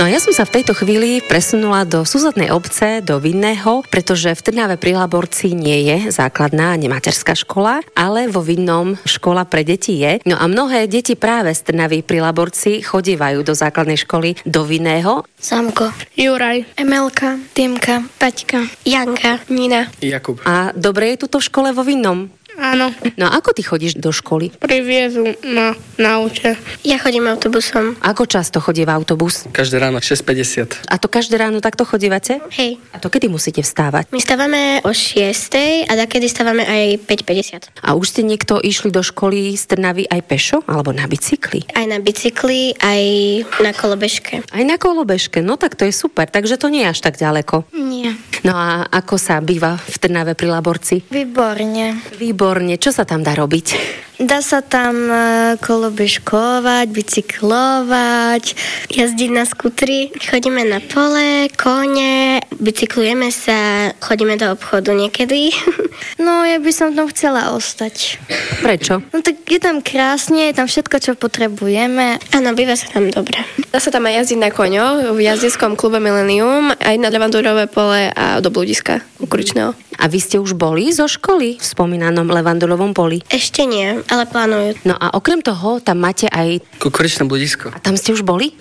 No ja som sa v tejto chvíli presunula do susednej obce, do Vinného, pretože v Trnave pri Laborci nie je základná ani materská škola, ale vo Vinnom škola pre deti je. No a mnohé deti práve z Trnavy pri Laborci chodívajú do základnej školy do Vinného. Samko, Juraj, Emelka, Týmka, Paťka, Janka, Nina, Jakub. A dobre je tuto v škole vo Vinnom? áno, No a ako ty chodíš do školy? priviezú ma na aute. Ja chodím autobusom. Ako často chodí autobus? Každé ráno 6:50. A to každé ráno takto chodívate? Hej, A to kedy musíte vstávať? my stávame o 6:00 a takedy stávame aj 5:50. A už ste niekto išli do školy z Trnavy aj pešo? Alebo na bicykli? Aj na bicykli, aj na kolobežke. Aj na kolobežke, no tak to je super, takže to nie je až tak ďaleko. Nie. No a ako sa býva v Trnave pri Laborci? Výborne. Výborne, čo sa tam dá robiť? Dá sa tam kolobežkovať, bicyklovať, jazdiť na skutri. Chodíme na pole, kone, bicyklujeme sa, chodíme do obchodu niekedy. No, ja by som tam chcela ostať. Prečo? No tak je tam krásne, je tam všetko, čo potrebujeme. Áno, býva sa tam dobre. Dá sa tam aj jazdiť na koňoch v jazdeckom klube Millennium, aj na Levandúrové pole a do bludiska Kukuričného. A vy ste už boli zo školy v spomínanom Levandulovom poli? Ešte nie, ale plánujú. No a okrem toho, tam máte aj... Kukuričné bludisko. A tam ste už boli?